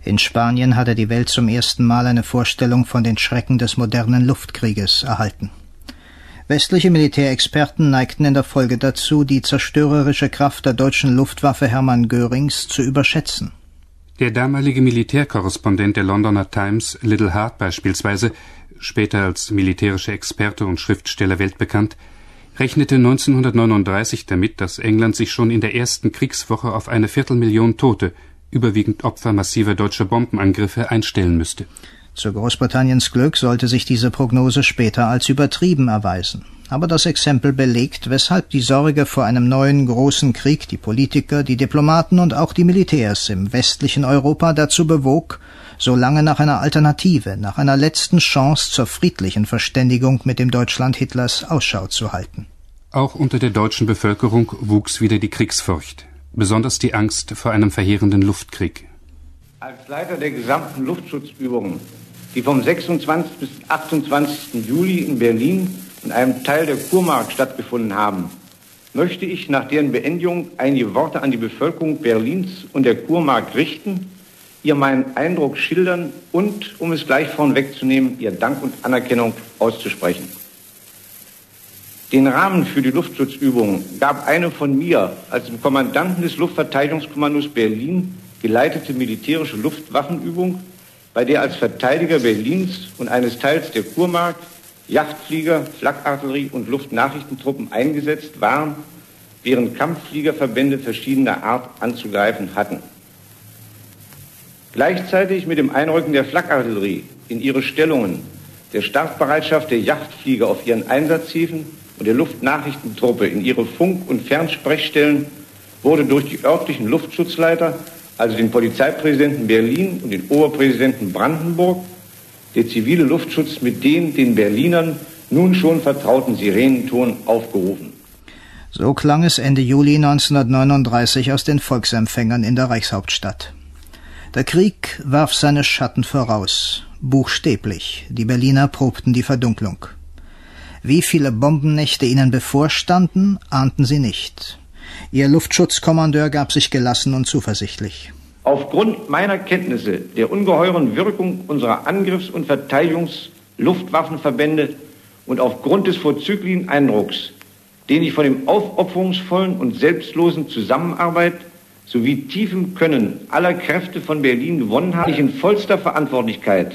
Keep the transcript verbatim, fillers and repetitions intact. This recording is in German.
In Spanien hatte die Welt zum ersten Mal eine Vorstellung von den Schrecken des modernen Luftkrieges erhalten. Westliche Militärexperten neigten in der Folge dazu, die zerstörerische Kraft der deutschen Luftwaffe Hermann Görings zu überschätzen. Der damalige Militärkorrespondent der Londoner Times, Liddell Hart beispielsweise, später als militärischer Experte und Schriftsteller weltbekannt, rechnete neunzehnhundertneununddreißig damit, dass England sich schon in der ersten Kriegswoche auf eine Viertelmillion Tote, überwiegend Opfer massiver deutscher Bombenangriffe, einstellen müsste. Zu Großbritanniens Glück sollte sich diese Prognose später als übertrieben erweisen. Aber das Exempel belegt, weshalb die Sorge vor einem neuen großen Krieg die Politiker, die Diplomaten und auch die Militärs im westlichen Europa dazu bewog, so lange nach einer Alternative, nach einer letzten Chance zur friedlichen Verständigung mit dem Deutschland Hitlers Ausschau zu halten. Auch unter der deutschen Bevölkerung wuchs wieder die Kriegsfurcht, besonders die Angst vor einem verheerenden Luftkrieg. Als Leiter der gesamten Luftschutzübungen, die vom sechsundzwanzigsten bis achtundzwanzigsten Juli in Berlin und einem Teil der Kurmark stattgefunden haben, möchte ich nach deren Beendigung einige Worte an die Bevölkerung Berlins und der Kurmark richten, ihr meinen Eindruck schildern und, um es gleich vornwegzunehmen, ihr Dank und Anerkennung auszusprechen. Den Rahmen für die Luftschutzübungen gab eine von mir als dem Kommandanten des Luftverteidigungskommandos Berlin geleitete militärische Luftwaffenübung, bei der als Verteidiger Berlins und eines Teils der Kurmark Yachtflieger, Flakartillerie und Luftnachrichtentruppen eingesetzt waren, während Kampffliegerverbände verschiedener Art anzugreifen hatten. Gleichzeitig mit dem Einrücken der Flakartillerie in ihre Stellungen, der Startbereitschaft der Yachtflieger auf ihren Einsatzhäfen und der Luftnachrichtentruppe in ihre Funk- und Fernsprechstellen wurde durch die örtlichen Luftschutzleiter, also den Polizeipräsidenten Berlin und den Oberpräsidenten Brandenburg, der zivile Luftschutz mit den den Berlinern nun schon vertrauten Sirenenton aufgerufen. So klang es Ende Juli neunzehnhundertneununddreißig aus den Volksempfängern in der Reichshauptstadt. Der Krieg warf seine Schatten voraus, buchstäblich. Die Berliner probten die Verdunklung. Wie viele Bombennächte ihnen bevorstanden, ahnten sie nicht. Ihr Luftschutzkommandeur gab sich gelassen und zuversichtlich. Aufgrund meiner Kenntnisse der ungeheuren Wirkung unserer Angriffs- und Verteidigungsluftwaffenverbände und aufgrund des vorzüglichen Eindrucks, den ich von dem aufopferungsvollen und selbstlosen Zusammenarbeit sowie tiefem Können aller Kräfte von Berlin gewonnen habe, ich in vollster Verantwortlichkeit